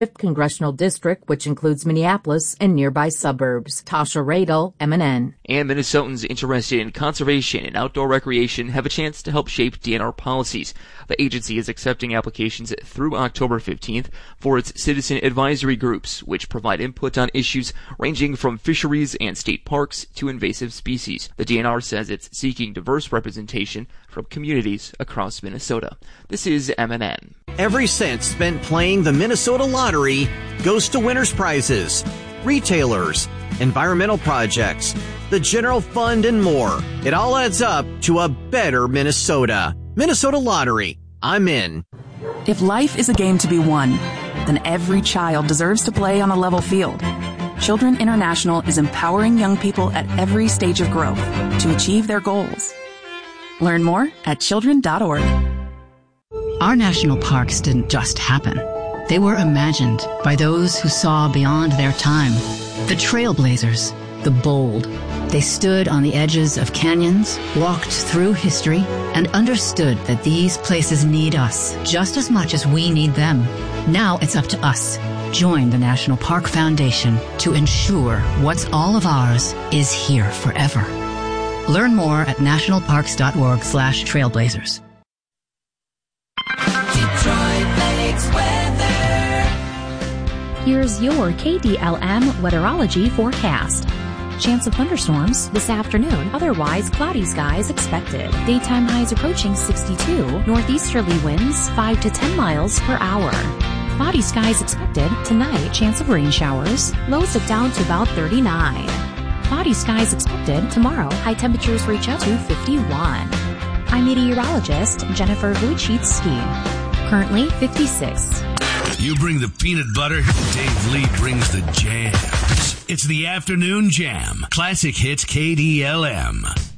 5th Congressional District, which includes Minneapolis and nearby suburbs. Tasha Radel, MNN. And Minnesotans interested in conservation and outdoor recreation have a chance to help shape DNR policies. The agency is accepting applications through October 15th for its citizen advisory groups, which provide input on issues ranging from fisheries and state parks to invasive species. The DNR says it's seeking diverse representation from communities across Minnesota. This is MNN. Every cent spent playing the Minnesota Lottery goes to winners' prizes, retailers, environmental projects, the general fund, and more. It all adds up to a better Minnesota. Minnesota Lottery. I'm in. If life is a game to be won, then every child deserves to play on a level field. Children International is empowering young people at every stage of growth to achieve their goals. Learn more at children.org. Our national parks didn't just happen. They were imagined by those who saw beyond their time. The trailblazers, the bold. They stood on the edges of canyons, walked through history, and understood that these places need us just as much as we need them. Now it's up to us. Join the National Park Foundation to ensure what's all of ours is here forever. Learn more at nationalparks.org/trailblazers. Here's your KDLM weatherology forecast. Chance of thunderstorms this afternoon, otherwise cloudy skies expected. Daytime highs approaching 62, northeasterly winds 5 to 10 miles per hour. Cloudy skies expected tonight, chance of rain showers, lows dip down to about 39. Cloudy skies expected tomorrow, high temperatures reach up to 51. I'm meteorologist Jennifer Wojcicki. Currently 56. You bring the peanut butter, Dave Lee brings the jams. It's the Afternoon Jam. Classic Hits KDLM.